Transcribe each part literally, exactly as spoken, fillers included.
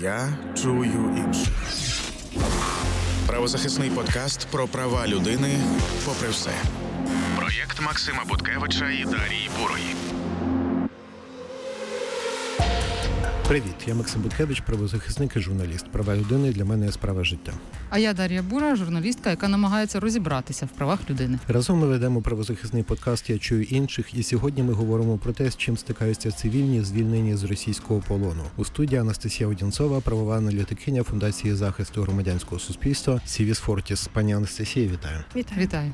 Я чую інших. Правозахисний подкаст про права людини попри все. Проєкт Максима Буткевича і Дарії Бурої. Привіт, я Максим Буткевич, правозахисник і журналіст. Права людини для мене – справа життя. А я Дар'я Бура, журналістка, яка намагається розібратися в правах людини. Разом ми ведемо правозахисний подкаст «Я чую інших», і сьогодні ми говоримо про те, з чим стикаються цивільні, звільнені з російського полону. У студії Анастасія Одінцова, правова аналітикиня Фундації захисту громадянського суспільства Civis Fortis. Пані Анастасія, вітаю. Вітаю. Вітаю.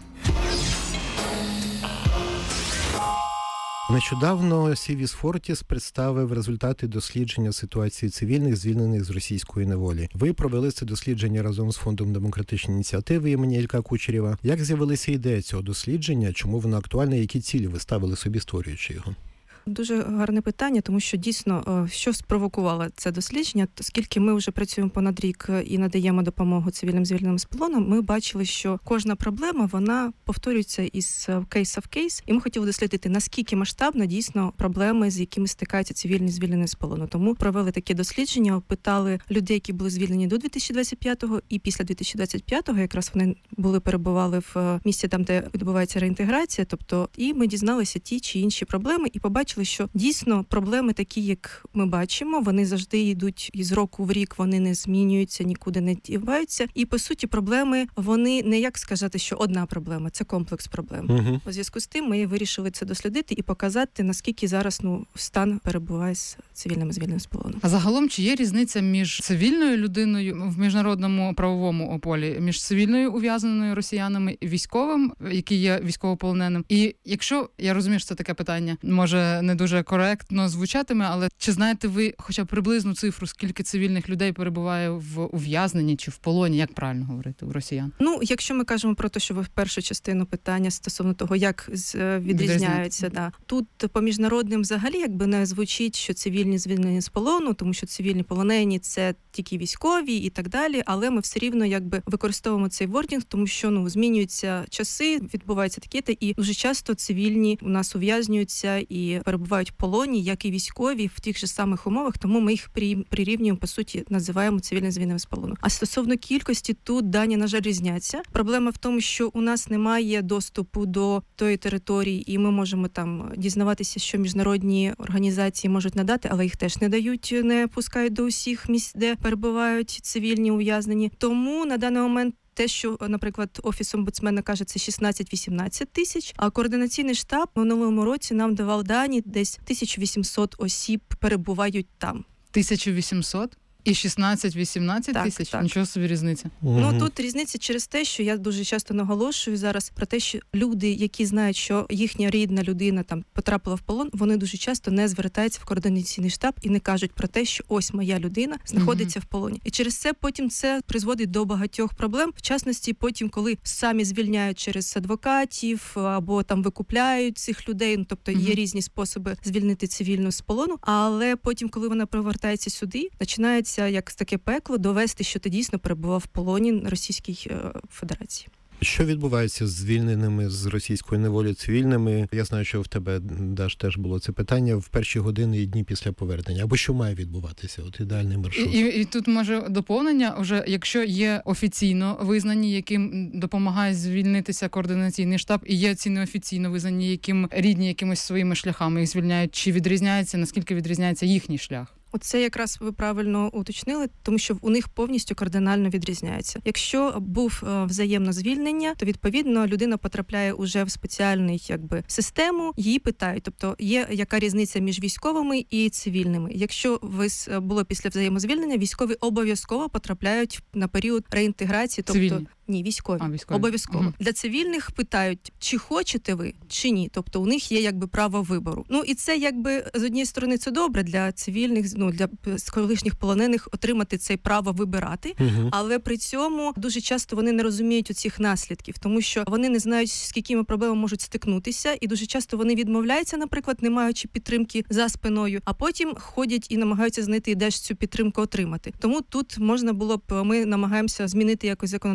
Нещодавно Civis Fortis представив результати дослідження ситуації цивільних, звільнених з російської неволі. Ви провели це дослідження разом з Фондом демократичної ініціативи імені Ілька Кучерєва. Як з'явилася ідея цього дослідження, чому воно актуальне, які цілі ви ставили собі, створюючи його? Дуже гарне питання, тому що дійсно, що спровокувало це дослідження, оскільки ми вже працюємо понад рік і надаємо допомогу цивільним звільненим з полону, ми бачили, що кожна проблема, вона повторюється із кейса в кейс, і ми хотіли дослідити, наскільки масштабно дійсно проблеми, з якими стикаються цивільні звільнені з полону. Тому провели такі дослідження, опитали людей, які були звільнені до дві тисячі двадцять п'ятого, і після дві тисячі двадцять п'ятого якраз вони були, перебували в місці там, де відбувається реінтеграція, тобто, і ми дізналися ті чи інші проблеми, і побачили, що дійсно проблеми такі, як ми бачимо, вони завжди йдуть із року в рік, вони не змінюються, нікуди не діваються. І, по суті, проблеми, вони не як сказати, що одна проблема, це комплекс проблем. Uh-huh. У зв'язку з тим ми вирішили це дослідити і показати, наскільки зараз ну, стан перебуває з цивільними звільненими з полону. А загалом, чи є різниця між цивільною людиною в міжнародному правовому полі, між цивільною ув'язненою росіянами і військовим, який є військовополоненим? І якщо, я розумію, що це таке питання, може не дуже коректно звучатиме, але чи знаєте ви хоча б приблизну цифру, скільки цивільних людей перебуває в ув'язненні чи в полоні, як правильно говорити, у росіян? Ну, якщо ми кажемо про те, що ви в першу частину питання стосовно того, як відрізняються, да. Тут по міжнародним взагалі якби не звучить, що цивільні звільнені з полону, тому що цивільні полонені – це тільки військові і так далі, але ми все рівно якби використовуємо цей вордінг, тому що ну змінюються часи, відбувається таке-то, і дуже часто цивільні у нас ув'язнюються і перебувають в полоні, як і військові, в тих же самих умовах, тому ми їх прирівнюємо, по суті, називаємо цивільним звільненими з полону. А стосовно кількості, тут дані, на жаль, різняться. Проблема в тому, що у нас немає доступу до тої території, і ми можемо там дізнаватися, що міжнародні організації можуть надати, але їх теж не дають, не пускають до усіх місць, де перебувають цивільні ув'язнені. Тому на даний момент те, що, наприклад, Офіс омбудсмена каже, це шістнадцять-вісімнадцять тисяч, а координаційний штаб в минулому році нам давав дані, десь тисяча вісімсот осіб перебувають там. тисяча вісімсот? І шістнадцять-вісімнадцять тисяч? Так. Нічого собі різниця. Угу. Ну, тут різниця через те, що я дуже часто наголошую зараз про те, що люди, які знають, що їхня рідна людина там потрапила в полон, вони дуже часто не звертаються в координаційний штаб і не кажуть про те, що ось моя людина знаходиться угу. в полоні. І через це потім це призводить до багатьох проблем. В частності потім, коли самі звільняють через адвокатів або там викупляють цих людей, ну, тобто угу. є різні способи звільнити цивільну з полону, але потім, коли вона повертається сюди, починається як таке пекло довести, що ти дійсно перебував в полоні Російській Федерації. Що відбувається з звільненими з російської неволі цивільними? Я знаю, що в тебе, Даш, теж було це питання в перші години і дні після повернення. Або що має відбуватися? От ідеальний маршрут. І, і, і тут може доповнення, вже якщо є офіційно визнані, яким допомагає звільнитися координаційний штаб, і є ці неофіційно визнані, яким рідні якимось своїми шляхами їх звільняють, чи відрізняється, наскільки відрізняється їхній шлях? Оце якраз ви правильно уточнили, тому що у них повністю кардинально відрізняється. Якщо був взаємне звільнення, то відповідно людина потрапляє уже в спеціальну якби систему, її питають, тобто є яка різниця між військовими і цивільними. Якщо ви було після взаємозвільнення, військові обов'язково потрапляють на період реінтеграції, тобто цивільні. Ні, військові. А, військові. Обов'язково. Угу. Для цивільних питають, чи хочете ви, чи ні. Тобто у них є якби право вибору. Ну і це якби з однієї сторони це добре для цивільних, ну для колишніх полонених отримати це право вибирати, угу. але при цьому дуже часто вони не розуміють оцих наслідків, тому що вони не знають, з якими проблемами можуть стикнутися, і дуже часто вони відмовляються, наприклад, не маючи підтримки за спиною, а потім ходять і намагаються знайти, де ж цю підтримку отримати. Тому тут можна було б, ми намагаємося змінити якось законодавчо, щоб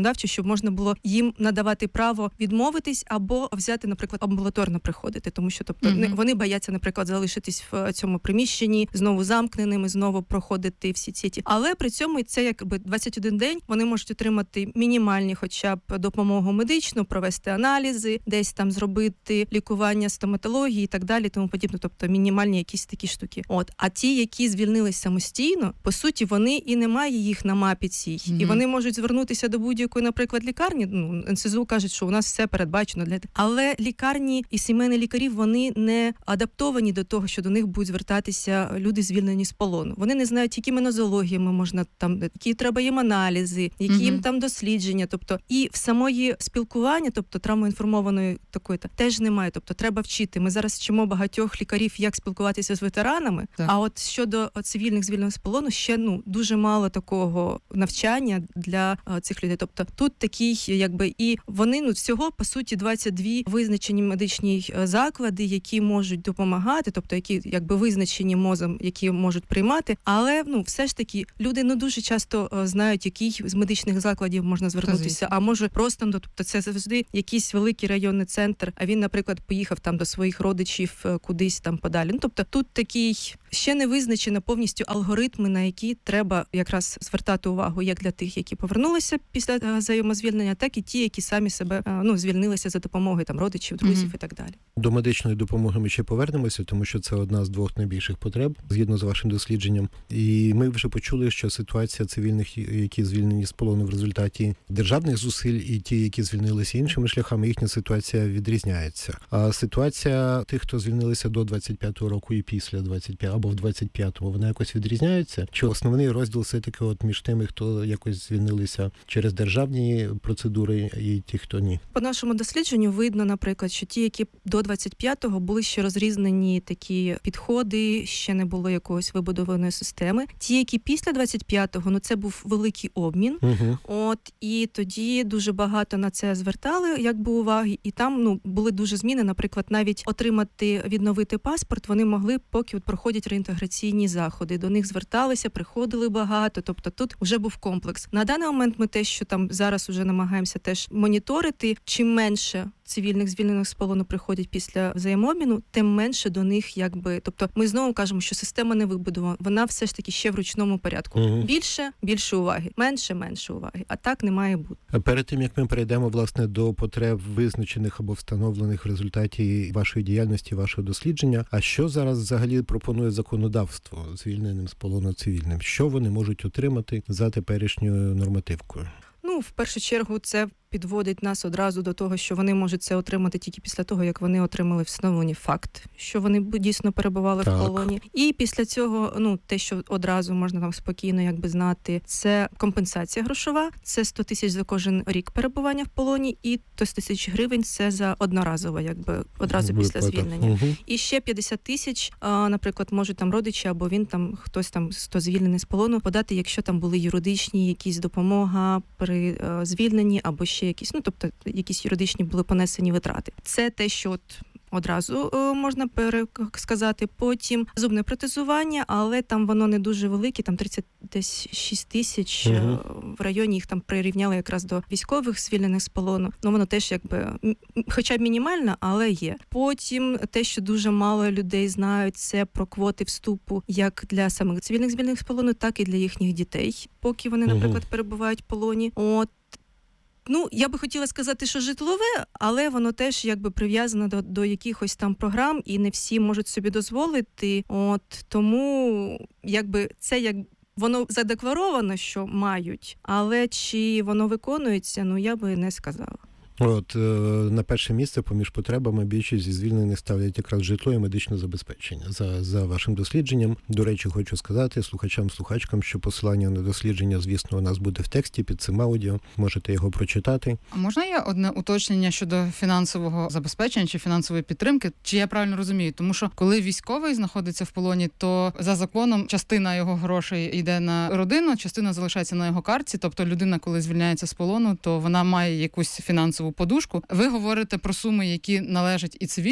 щоб можна було їм надавати право відмовитись або взяти, наприклад, амбулаторно приходити, тому що, тобто, mm-hmm. вони бояться, наприклад, залишитись в цьому приміщенні, знову замкненими, знову проходити всі ці ті. Але при цьому це якби двадцять один день вони можуть отримати мінімальні хоча б допомогу медичну, провести аналізи, десь там зробити лікування стоматології і так далі, тому подібне, тобто мінімальні якісь такі штуки. От, а ті, які звільнились самостійно, по суті, вони і немає їх на мапі цій. Mm-hmm. І вони можуть звернутися до будь-якої, наприклад, лікарні. Ну, ен ес зет у кажуть, що у нас все передбачено для. Але лікарні і сімейні лікарі, вони не адаптовані до того, що до них будуть звертатися люди, звільнені з полону. Вони не знають, якими нозологіями можна там, які треба їм аналізи, які mm-hmm. їм там дослідження. Тобто, і в самої спілкування, тобто травмоінформованої такої, теж немає. Тобто, треба вчити. Ми зараз вчимо багатьох лікарів, як спілкуватися з ветеранами. Так. А от щодо цивільних звільнених з полону, ще ну дуже мало такого навчання для а, цих людей. Тобто, тут такий, якби, і вони, ну, всього, по суті, двадцять два визначені медичні заклади, які можуть допомагати, тобто, які, якби, визначені МОЗом, які можуть приймати, але, ну, все ж таки, люди, ну, дуже часто а, знають, який з медичних закладів можна звернутися, а може просто, ну, тобто, це завжди якийсь великий районний центр, а він, наприклад, поїхав там до своїх родичів кудись там подалі. Ну, тобто, тут такий ще не визначено повністю алгоритми, на які треба якраз звертати увагу як для тих, які повернулися після взаємозвільнення, так і ті, які самі себе, ну, звільнилися за допомогою там родичів, друзів mm-hmm. і так далі. До медичної допомоги ми ще повернемося, тому що це одна з двох найбільших потреб, згідно з вашим дослідженням. І ми вже почули, що ситуація цивільних, які звільнені з полону в результаті державних зусиль, і ті, які звільнилися іншими шляхами, їхня ситуація відрізняється. А ситуація тих, хто звільнилися до двадцять п'ятого року і після двадцять п'ятого, або в двадцять п'ятому, вона якось відрізняється? Чи основний розділ все-таки от між тими, хто якось звільнилися через державні процедури, і ті, хто ні? По нашому дослідженню видно, наприклад, що ті, які до двадцять п'ятого були ще розрізнені такі підходи, ще не було якоїсь вибудованої системи. Ті, які після двадцять п'ятого, ну це був великий обмін. Угу. От, і тоді дуже багато на це звертали, якби, уваги, і там, ну, були дуже зміни, наприклад, навіть отримати, відновити паспорт вони могли, поки от проходять реінтеграційні заходи. До них зверталися, приходили багато, тобто тут вже був комплекс. На даний момент ми те, що там зараз уже намагаємося теж моніторити, чим менше цивільних звільнених з полону приходять після взаємообміну, тим менше до них, якби, тобто ми знову кажемо, що система не вибудована, вона все ж таки ще в ручному порядку. Угу. Більше, більше уваги, менше, менше уваги, а так не має бути. А перед тим, як ми перейдемо, власне, до потреб визначених або встановлених в результаті вашої діяльності, вашого дослідження, а що зараз взагалі пропонує законодавство звільненим з полону цивільним? Що вони можуть отримати за теперішньою нормативкою? Ну, в першу чергу, це підводить нас одразу до того, що вони можуть це отримати тільки після того, як вони отримали встановлений факт, що вони дійсно перебували так. в полоні. І після цього, ну, те, що одразу можна там спокійно якби знати, це компенсація грошова, це сто тисяч за кожен рік перебування в полоні, і сто тисяч гривень це за одноразово, якби одразу Виплата. Після звільнення. Угу. І ще п'ятдесят тисяч, наприклад, можуть там родичі або він там, хтось там, хто звільнений з полону, подати, якщо там були юридичні якісь допомога при а, звільненні, або ще якісь, ну, тобто, якісь юридичні були понесені витрати. Це те, що от одразу е, можна пересказати. Потім зубне протезування, але там воно не дуже велике, там тридцять шість тисяч, угу. е, в районі їх там прирівняли якраз до військових звільнених з полону. Ну, воно теж якби, хоча б мінімально, але є. Потім те, що дуже мало людей знають, це про квоти вступу як для самих цивільних звільнених з полону, так і для їхніх дітей, поки вони, угу. наприклад, перебувають в полоні. От. Ну, я би хотіла сказати, що житлове, але воно теж якби прив'язане до, до якихось там програм, і не всі можуть собі дозволити. От, тому якби це як воно задекларовано, що мають, але чи воно виконується, ну я би не сказала. От, на перше місце поміж потребами більшість зі звільнених ставлять якраз житло і медичне забезпечення. За, за вашим дослідженням, до речі, хочу сказати слухачам-слухачкам, що посилання на дослідження, звісно, у нас буде в тексті під цим аудіо. Можете його прочитати. А можна є одне уточнення щодо фінансового забезпечення чи фінансової підтримки? Чи я правильно розумію? Тому що коли військовий знаходиться в полоні, то за законом частина його грошей йде на родину, частина залишається на його картці. Тобто людина, коли звільняється з полону, то вона має якусь фінансову подушку. Ви говорите про суми, які належать і цивільним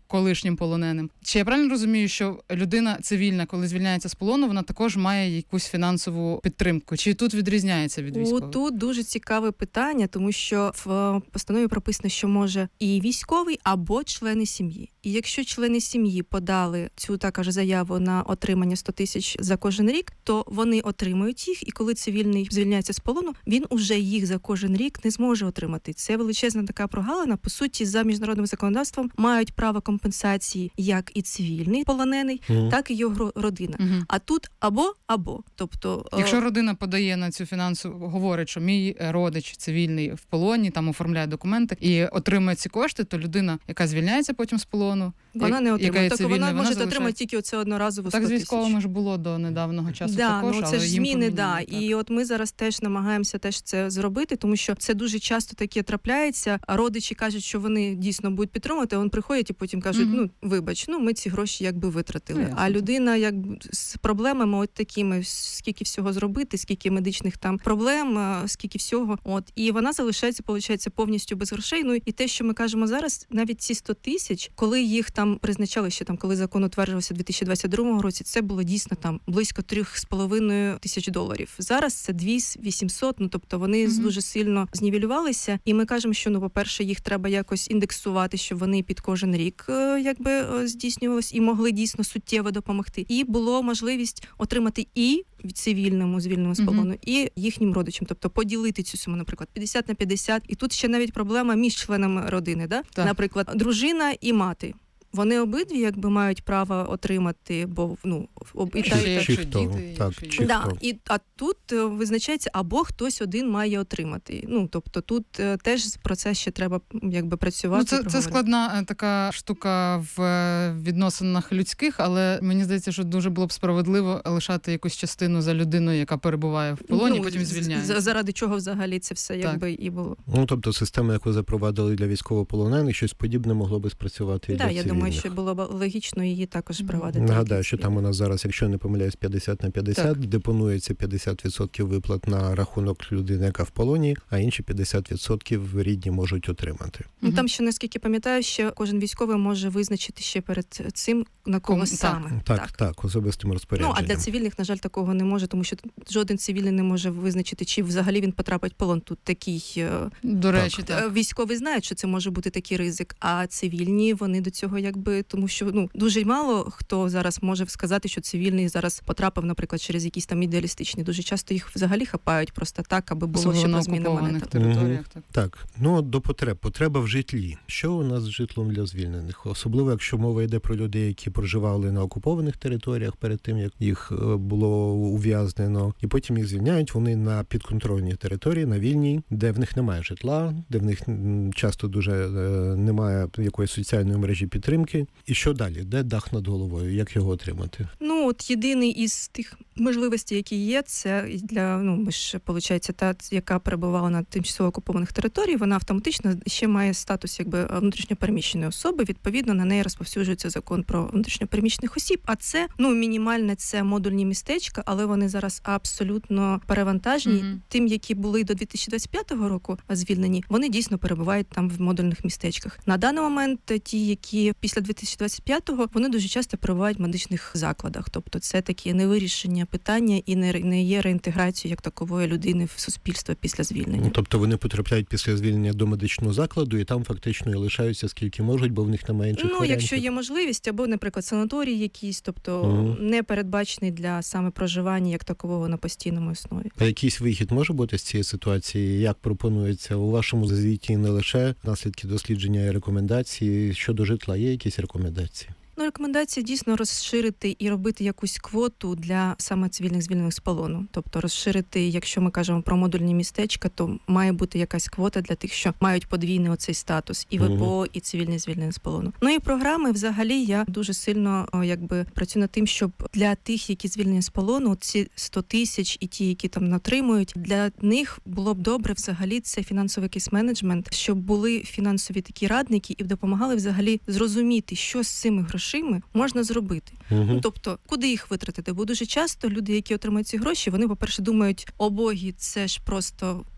колишнім полоненим. Чи я правильно розумію, що людина цивільна, коли звільняється з полону, вона також має якусь фінансову підтримку? Чи тут відрізняється від військових? Тут дуже цікаве питання, тому що в постанові прописано, що може і військовий, або члени сім'ї. І якщо члени сім'ї подали цю також заяву на отримання сто тисяч за кожен рік, то вони отримують їх, і коли цивільний звільняється з полону, він уже їх за кожен рік не зможе отримати. Це величезна така прогалина. По суті, за міжнародним законодавством мають право компенсації як і цивільний полонений, mm. так і його родина. Mm-hmm. А тут або-або. Тобто, якщо родина подає на цю фінансову, говорить, що мій родич цивільний в полоні, там оформляє документи і отримує ці кошти, то людина, яка звільняється потім з полону, вона не отримує. Так цивільна, вона може вона отримати тільки оце одноразово сто тисяч. Так з військовими ж було до недавнього часу да, також, ну, це але ж їм зміни, поміняли, да. Так. І от ми зараз теж намагаємося теж це зробити, тому що це дуже часто таке трапляється. А родичі кажуть, що вони дійсно будуть підтримувати, а вони приходять і потім кажуть, mm-hmm. ну, вибач, ну, ми ці гроші якби витратили. Yeah, а людина якби з проблемами от такими, скільки всього зробити, скільки медичних там проблем, скільки всього. От. І вона залишається, виходить, повністю без грошей. Ну, і те, що ми кажемо зараз, навіть ці сто тисяч, коли їх там призначали ще там, коли закон утверджувався у дві тисячі двадцять другому році, це було дійсно там близько трьох з половиною тисяч доларів. Зараз це дві тисячі вісімсот, ну, тобто вони mm-hmm. дуже сильно знівелювалися. І ми кажемо, що, ну, по-перше, їх треба якось індексувати, щоб вони під кожен рік якби здійснювалися і могли дійсно суттєво допомогти. І було можливість отримати і цивільному, звільненому з полону, mm-hmm. і їхнім родичам. Тобто поділити цю суму, наприклад, п'ятдесят на п'ятдесят. І тут ще навіть проблема між членами родини, да? Наприклад, дружина і мати. Вони обидві якби мають право отримати, бо ну об і та, чи, чи хто, діти, так, чи, чи да, хто. І а тут визначається або хтось один має отримати. Ну тобто тут теж про це ще треба якби працювати. Ну, це, це складна така штука в відносинах людських, але мені здається, що дуже було б справедливо лишати якусь частину за людиною, яка перебуває в полоні, ну, потім звільняється. Заради чого взагалі це все так. якби і було. Ну тобто система, яку запровадили для військовополонених, щось подібне могло би спрацювати і да, для я цивільних. Думаю, що було б логічно її також провадити. Нагадаю, що там у нас зараз, якщо не помиляюсь, п'ятдесят на п'ятдесят, так. депонується п'ятдесят відсотків виплат на рахунок людини, яка в полоні, а інші п'ятдесят відсотків рідні можуть отримати. Ну, там ще, наскільки пам'ятаю, ще кожен військовий може визначити ще перед цим, на кого Ком, саме. Так, так, так, особистим розпорядженням. Ну, а для цивільних, на жаль, такого не може, тому що жоден цивільний не може визначити, чи взагалі він потрапить в полон. Тут такий... До речі, так. так. Військові знають, що це може бути такий ризик, а цивільні, вони до цього якби, тому що ну дуже мало хто зараз може сказати, що цивільний зараз потрапив, наприклад, через якісь там ідеалістичні. Дуже часто їх взагалі хапають просто так, аби було ще по зміни монета. територіях. Так. так, ну до потреб. Потреба в житлі. Що у нас з житлом для звільнених? Особливо, якщо мова йде про людей, які проживали на окупованих територіях перед тим, як їх було ув'язнено, і потім їх звільняють, вони на підконтрольній території, на вільній, де в них немає житла, де в них часто дуже немає якоїсь соціальної мережі підтримки. І що далі? Де дах над головою? Як його отримати? Ну, от єдиний із тих можливостей, які є, це для, ну, ми ж, виходить, та, яка перебувала на тимчасово окупованих територіях, вона автоматично ще має статус якби внутрішньопереміщеної особи, відповідно, на неї розповсюджується закон про внутрішньопереміщених осіб, а це, ну, мінімальне, це модульні містечка, але вони зараз абсолютно перевантажені. Mm-hmm. Тим, які були до дві тисячі двадцять п'ятого року звільнені, вони дійсно перебувають там в модульних містечках. На даний момент ті, які після дві тисячі двадцять п'ятого, вони дуже часто перебувають в медичних закладах. Тобто це такі невирішення питання і не, не є реінтеграцією як такової людини в суспільство після звільнення. Ну, тобто вони потрапляють після звільнення до медичного закладу і там фактично і лишаються скільки можуть, бо в них немає інших ну, варіантів. Якщо є можливість, або, наприклад, санаторій якийсь, тобто угу. не передбачений для саме проживання як такового на постійному основі. А якийсь вихід може бути з цієї ситуації? Як пропонується у вашому звіті не лише наслідки дослідження і рекомендації щодо житла, є якісь рекомендації? Ну, рекомендація дійсно розширити і робити якусь квоту для саме цивільних звільнених з полону. Тобто розширити, якщо ми кажемо про модульні містечка, то має бути якась квота для тих, що мають подвійний оцей статус і ВПО, mm-hmm. і цивільний звільнений з полону. Ну і програми взагалі я дуже сильно о, якби працюю над тим, щоб для тих, які звільнені з полону, ці сто тисяч і ті, які там отримують, для них було б добре взагалі це фінансовий кейс-менеджмент, щоб були фінансові такі радники і допомагали взагалі зрозуміти, що з цими грошима можна зробити. Uh-huh. Ну, тобто, куди їх витратити? Бо дуже часто люди, які отримують ці гроші, вони, по-перше, думають, о богі, це ж просто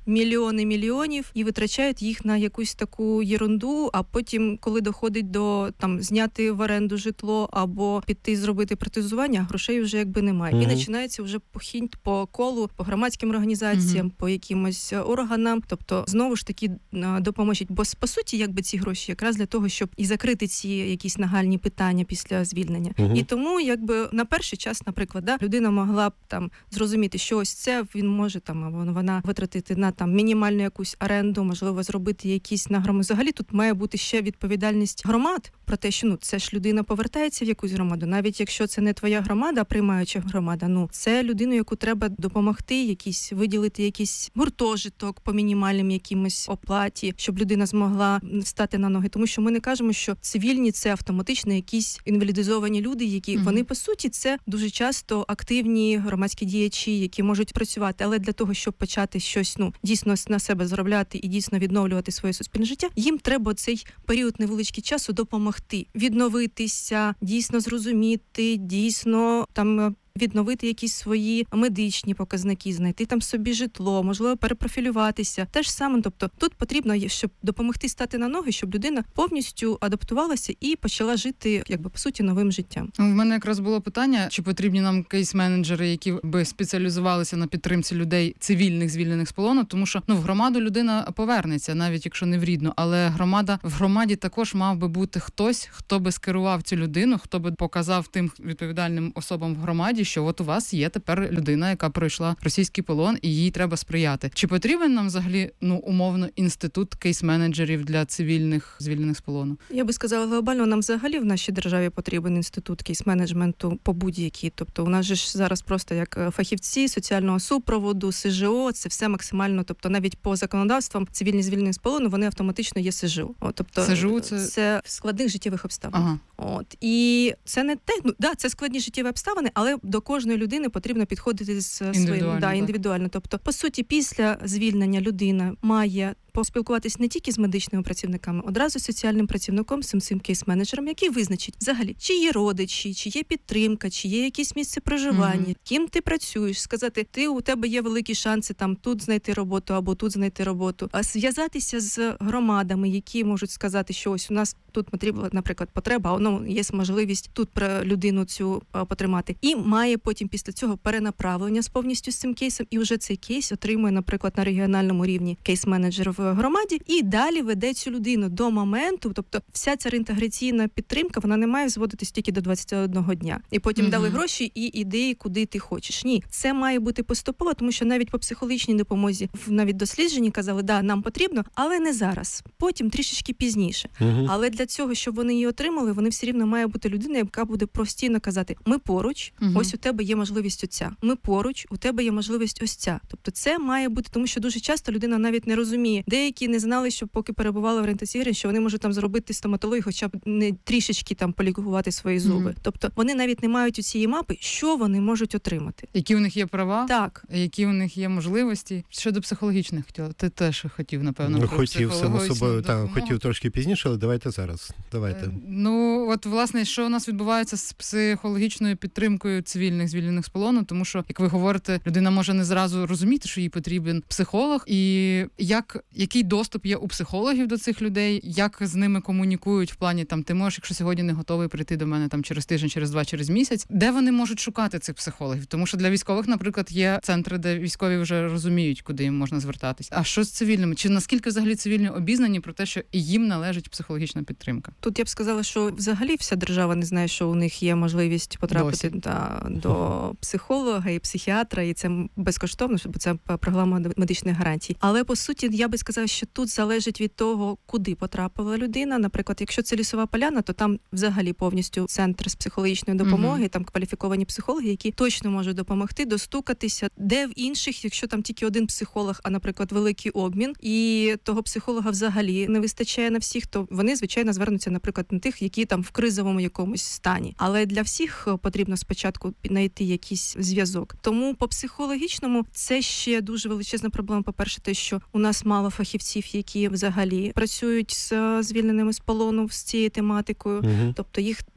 мільйони мільйонів і витрачають їх на якусь таку єрунду, а потім, коли доходить до там зняти в оренду житло або піти зробити протезування, грошей вже якби немає. Mm-hmm. І починається вже похідь по колу, по громадським організаціям, mm-hmm. по якимось органам. Тобто, знову ж таки, допоможуть. Бо, по суті, якби ці гроші якраз для того, щоб і закрити ці якісь нагальні питання після звільнення. Mm-hmm. І тому, якби, на перший час, наприклад, да, людина могла б там зрозуміти, що ось це він може там, або вона витратити на там мінімальну якусь оренду, можливо, зробити якісь нагроми. Взагалі тут має бути ще відповідальність громад про те, що ну це ж людина повертається в якусь громаду, навіть якщо це не твоя громада, а приймаюча громада. Ну це людину, яку треба допомогти, якісь виділити якийсь гуртожиток по мінімальним якимось оплаті, щоб людина змогла стати на ноги. Тому що ми не кажемо, що цивільні це автоматично якісь інвалідизовані люди, які mm-hmm. вони по суті це дуже часто активні громадські діячі, які можуть працювати, але для того, щоб почати щось ну дійсно на себе заробляти і дійсно відновлювати своє суспільне життя, їм треба цей період невеличкий часу допомогти, відновитися, дійсно зрозуміти, дійсно там відновити якісь свої медичні показники, знайти там собі житло, можливо, перепрофілюватися. Те ж саме, тобто тут потрібно, щоб допомогти стати на ноги, щоб людина повністю адаптувалася і почала жити, якби, по суті, новим життям. У мене якраз було питання, чи потрібні нам кейс-менеджери, які би спеціалізувалися на підтримці людей цивільних, звільнених з полону, тому що, ну, в громаду людина повернеться, навіть якщо не в рідну, але громада, в громаді також мав би бути хтось, хто би скерував цю людину, хто би показав тим відповідальним особам в громаді, що от у вас є тепер людина, яка пройшла російський полон, і їй треба сприяти. Чи потрібен нам взагалі, ну, умовно, інститут кейс-менеджерів для цивільних, звільнених з полону? Я би сказала, глобально нам взагалі в нашій державі потрібен інститут кейс-менеджменту по будь-якій. Тобто у нас же ж зараз просто як фахівці соціального супроводу, СЖО, це все максимально, тобто навіть по законодавствам цивільні звільнені з полону, вони автоматично є СЖО. О, тобто СЖО це... це в складних життєвих обставин. Ага. От. І це не те, ну, да, це складні життєві обставини, але до кожної людини потрібно підходити з своїм да, індивідуально. Тобто, по суті, після звільнення людина має поспілкуватись не тільки з медичними працівниками, одразу з соціальним працівником, з цим кейс-менеджером, який визначить взагалі, чи є родичі, чи є підтримка, чи є якесь місце проживання, mm-hmm. ким ти працюєш, сказати, ти у тебе є великі шанси там тут знайти роботу або тут знайти роботу, а зв'язатися з громадами, які можуть сказати, що ось у нас тут потрібна, наприклад, потреба, а ну, є можливість тут про людину цю а, потримати. І має потім після цього перенаправлення з повністю з цим кейсом, і вже цей кейс отримує, наприклад, на регіональному рівні кейс-менеджер в громаді, і далі веде цю людину до моменту, тобто вся ця реінтеграційна підтримка, вона не має зводитись тільки до двадцять одного дня. І потім mm-hmm. дали гроші і іди, куди ти хочеш. Ні, це має бути поступово, тому що навіть по психологічній допомозі, в навіть дослідженні казали, да, нам потрібно, але не зараз, потім трішечки пізніше. Mm-hmm. Але для цього, щоб вони її отримали, вони все рівно має бути людина, яка буде постійно казати, ми поруч, mm-hmm. ось у тебе є можливість оця, ми поруч, у тебе є можливість ось ця. Тобто це має бути, тому що дуже часто людина навіть не розуміє, деякі не знали, що поки перебували в орієнтації, що вони можуть там зробити стоматологію, хоча б не трішечки там полікувати свої зуби. Mm-hmm. Тобто вони навіть не мають у цієї мапи, що вони можуть отримати. Які у них є права? Так. Які у них є можливості? Щодо психологічних хотіла. Ти теж хотів, напевно, ну, про хотів, само собою, так, так, хотів трошки пізніше, але давайте зараз. Давайте. Ну, от, власне, що у нас відбувається з психологічною підтримкою цивільних, звільнених з полону, тому що, як ви говорите, людина може не зразу розуміти, що їй потрібен психолог, і як, який доступ є у психологів до цих людей, як з ними комунікують в плані, там, ти можеш, якщо сьогодні не готовий прийти до мене там через тиждень, через два, через місяць, де вони можуть шукати цих психологів? Тому що для військових, наприклад, є центри, де військові вже розуміють, куди їм можна звертатись. А що з цивільними? Чи наскільки взагалі цивільні обізнані про те, що і їм належить психологічна підтримка? Тут я б сказала, що взагалі вся держава не знає, що у них є можливість потрапити да, до психолога і психіатра, і це безкоштовно, бо це програма медичних гарантій. Але, по суті, я би сказала, що тут залежить від того, куди потрапила людина. Наприклад, якщо це Лісова Поляна, то там взагалі повністю центр з психологічної допомоги, mm-hmm. там кваліфіковані психологи, які точно можуть допомогти достукатися, де в інших, якщо там тільки один психолог, а, наприклад, великий обмін, і того психолога взагалі не вистачає на всіх, то вони, звичайно, звернуться, наприклад, на тих, які там в кризовому якомусь стані. Але для всіх потрібно спочатку знайти якийсь зв'язок. Тому по психологічному це ще дуже величезна проблема. По-перше, те, що у нас мало фахівців, які взагалі працюють з звільненими з полону з цією тематикою. Mm-hmm. Тобто їх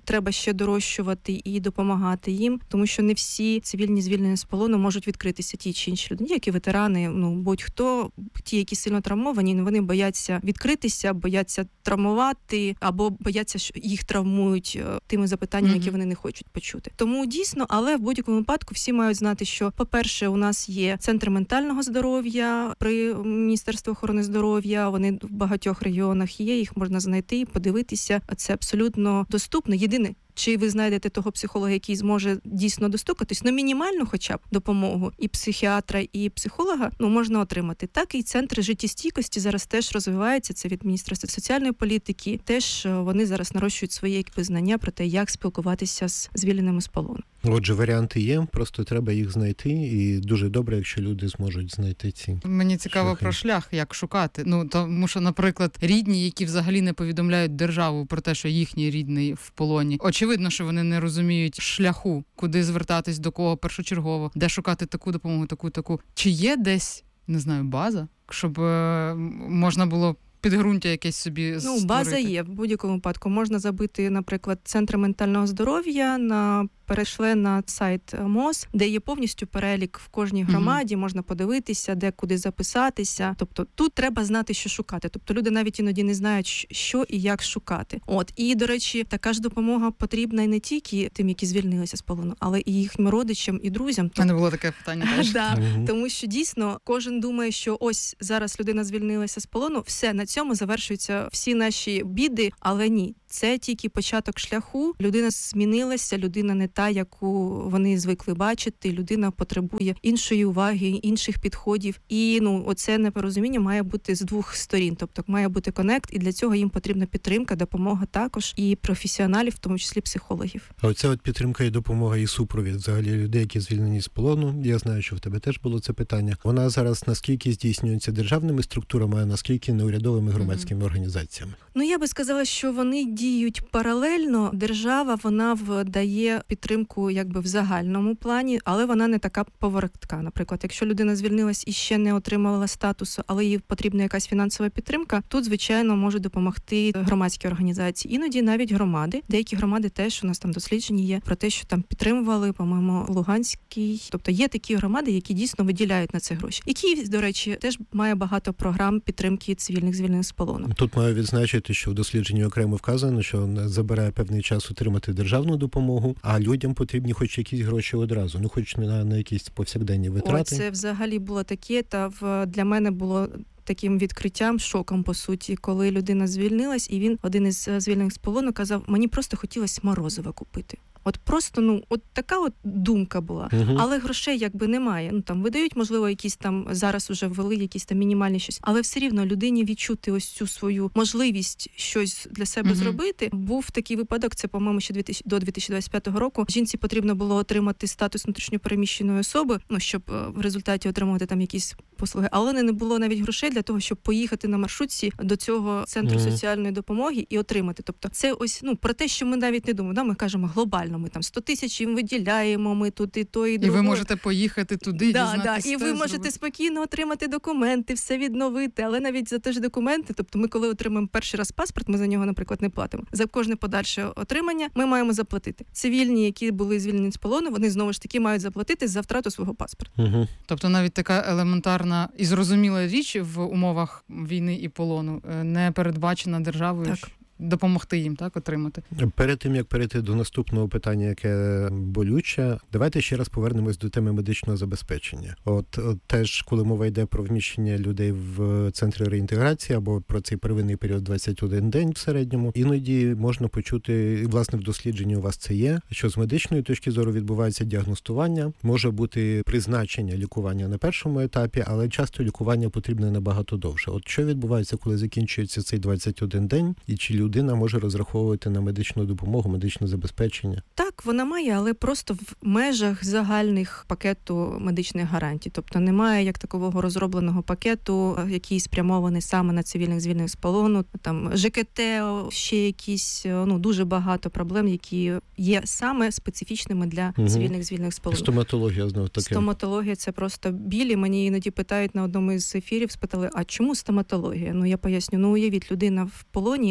треба ще дорощувати і допомагати їм, тому що не всі цивільні звільнені з полону можуть відкритися ті чи інші люди, які ветерани, ну будь-хто, ті, які сильно травмовані, вони бояться відкритися, бояться травмувати або бояться, що їх травмують тими запитаннями, mm-hmm. які вони не хочуть почути. Тому дійсно, але в будь-якому випадку всі мають знати, що, по-перше, у нас є центр ментального здоров'я при Міністерстві охорони здоров'я, вони в багатьох регіонах є, їх можна знайти, подивитися. Це абсолютно доступно. Єдине, чи ви знайдете того психолога, який зможе дійсно достукатись, ну мінімальну хоча б допомогу і психіатра, і психолога, ну можна отримати. Так і центри життєстійкості зараз теж розвиваються, це від Міністерства соціальної політики, теж вони зараз нарощують свої якби знання про те, як спілкуватися з звільненими з полону. Отже, варіанти є, просто треба їх знайти, і дуже добре, якщо люди зможуть знайти ці. Мені цікаво шляхи. Про шлях, як шукати. Ну, тому що, наприклад, рідні, які взагалі не повідомляють державу про те, що їхній рідний в полоні. Очевидно, що вони не розуміють шляху, куди звертатись, до кого першочергово, де шукати таку допомогу, таку, таку. Чи є десь, не знаю, база, щоб е- можна було підґрунтя якесь собі ну, створити? База є. В будь-якому випадку можна забити, наприклад, центри ментального здоров'я на перейшли на сайт МОЗ, де є повністю перелік в кожній громаді, mm-hmm. можна подивитися, де куди записатися. Тобто тут треба знати, що шукати. Тобто люди навіть іноді не знають, що і як шукати. От. І, до речі, така ж допомога потрібна і не тільки тим, які звільнилися з полону, але і їхнім родичам і друзям. А не було таке питання теж. Да, mm-hmm. Тому що дійсно кожен думає, що ось зараз людина звільнилася з полону, все, на цьому завершуються всі наші біди, але ні. Це тільки початок шляху. Людина змінилася, людина не та, яку вони звикли бачити. Людина потребує іншої уваги, інших підходів. І ну, оце непорозуміння має бути з двох сторін. Тобто має бути конект, і для цього їм потрібна підтримка, допомога також і професіоналів, в тому числі психологів. А оця от підтримка і допомога, і супровід взагалі людей, які звільнені з полону. Я знаю, що в тебе теж було це питання. Вона зараз наскільки здійснюється державними структурами, а наскільки неурядовими громадськими mm-hmm. організаціями? Ну, я би сказала, що вони діють паралельно. Держава, вона дає підтримку якби в загальному плані, але вона не така поворотка. Наприклад, якщо людина звільнилась і ще не отримала статусу, але їй потрібна якась фінансова підтримка, тут, звичайно, можуть допомогти громадські організації. Іноді навіть громади. Деякі громади теж, у нас там дослідження є про те, що там підтримували, по-моєму, Луганський. Тобто є такі громади, які дійсно виділяють на це гроші. І Київ, до речі, теж має багато програм підтримки цивільних звільнених з полону. Тут маю відзначити, що в дослідженні окремо вказано, що забирає певний час отримати державну допомогу, а людям потрібні хоч якісь гроші одразу, ну хоч на, на якісь повсякденні витрати. О, це взагалі було таке, та в, для мене було таким відкриттям, шоком, по суті, коли людина звільнилась, і він, один із звільнених з полону, казав, мені просто хотілося морозива купити. От просто, ну, от така от думка була. Uh-huh. Але грошей якби немає. Ну, там видають, можливо, якісь там, зараз уже ввели якісь там мінімальні щось. Але все рівно людині відчути ось цю свою можливість щось для себе uh-huh. зробити. Був такий випадок, це, по-моєму, ще до дві тисячі двадцять п'ятого року. Жінці потрібно було отримати статус внутрішньопереміщеної особи, ну, щоб в результаті отримувати там якісь послуги. Але не було навіть грошей для того, щоб поїхати на маршрутці до цього центру uh-huh. соціальної допомоги і отримати. Тобто це ось, ну, про те, що ми навіть не думаємо. Да? Ми кажемо глобально. Ми там сто тисяч їм виділяємо, ми тут і то, і друге. І ви можете поїхати туди, да, дізнатися. Да. І ви можете зробити. Спокійно отримати документи, все відновити, але навіть за те ж документи, тобто ми коли отримаємо перший раз паспорт, ми за нього, наприклад, не платимо. За кожне подальше отримання ми маємо заплатити. Цивільні, які були звільнені з полону, вони знову ж таки мають заплатити за втрату свого паспорта. Угу. Тобто навіть така елементарна і зрозуміла річ в умовах війни і полону не передбачена державою. Так. Допомогти їм, так, отримати. Перед тим, як перейти до наступного питання, яке болюче, давайте ще раз повернемось до теми медичного забезпечення. От, от теж, коли мова йде про вміщення людей в центрі реінтеграції або про цей первинний період двадцять один день в середньому, іноді можна почути, і власне в дослідженні у вас це є, що з медичної точки зору відбувається діагностування, може бути призначення лікування на першому етапі, але часто лікування потрібне набагато довше. От що відбувається, коли закінчується цей двадцять один день, і чи люди людина може розраховувати на медичну допомогу, медичне забезпечення? Так, вона має, але просто в межах загальних пакету медичних гарантій. Тобто немає як такового розробленого пакету, який спрямований саме на цивільних звільнених з полону. Там ЖКТ, ще якісь, ну, дуже багато проблем, які є саме специфічними для угу. цивільних звільнених з полону. Стоматологія знов таки. Стоматологія – це просто білі. Мені іноді питають на одному із ефірів, спитали, а чому стоматологія? Ну, я поясню, ну, уявіть, людина в полоні, просто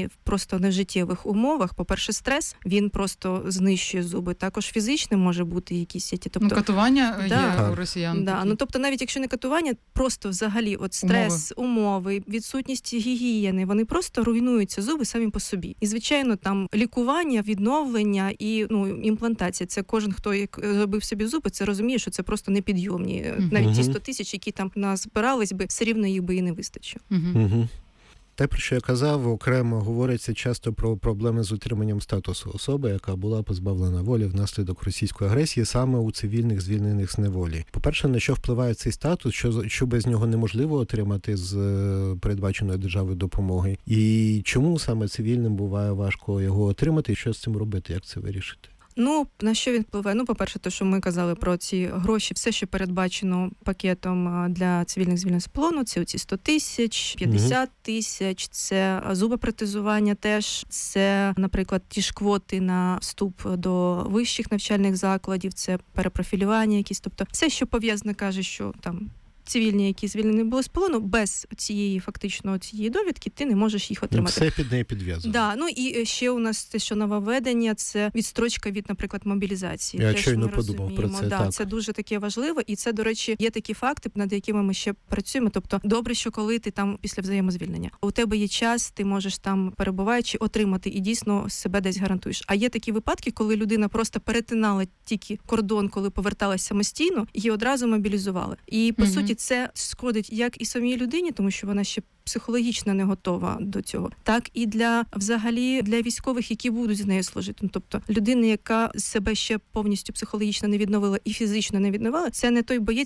просто не в життєвих умовах. По-перше, стрес, він просто знищує зуби. Також фізичне може бути якісь. Тобто, ну, катування да, є у росіян. Да, ну, тобто навіть якщо не катування, просто взагалі от стрес, умови, умови відсутність гігієни, вони просто руйнуються зуби самі по собі. І, звичайно, там лікування, відновлення і ну, імплантація. Це кожен, хто як зробив собі зуби, це розуміє, що це просто непідйомні. Mm-hmm. Навіть ті сто тисяч, які там назбирались би, все рівно їх би і не вистачило. Mm-hmm. Те, про що я казав, окремо говориться часто про проблеми з утриманням статусу особи, яка була позбавлена волі внаслідок російської агресії саме у цивільних звільнених з неволі. По-перше, на що впливає цей статус, що, що без нього неможливо отримати з передбаченої державою допомоги, і чому саме цивільним буває важко його отримати, і що з цим робити, як це вирішити? Ну, на що він впливає? Ну, по-перше, те, що ми казали про ці гроші, все, що передбачено пакетом для цивільних звільнених з полону, це оці сто тисяч, п'ятдесят тисяч, це зубопротезування теж, це, наприклад, ті ж квоти на вступ до вищих навчальних закладів, це перепрофілювання якісь, тобто все, що пов'язане, каже, що там цивільні, які звільнені були з полону, без цієї фактично цієї довідки ти не можеш їх отримати. Все під неї підв'язано. Да, ну і ще у нас те, що нововведення, це відстрочка від, наприклад, мобілізації. Я Теж щойно ми подумав про це. Да, так. Це дуже таке важливо, і це, до речі, є такі факти, над якими ми ще працюємо. Тобто, добре, що коли ти там після взаємозвільнення, у тебе є час, ти можеш там, перебуваючи, отримати і дійсно себе десь гарантуєш. А є такі випадки, коли людина просто перетинала тільки кордон, коли поверталась самостійно, її одразу мобілізували. І, по mm-hmm. суті, це шкодить як і самій людині, тому що вона ще психологічно не готова до цього, так і для взагалі для військових, які будуть з нею служити. Ну, тобто людина, яка себе ще повністю психологічно не відновила і фізично не відновила, це не той боєць,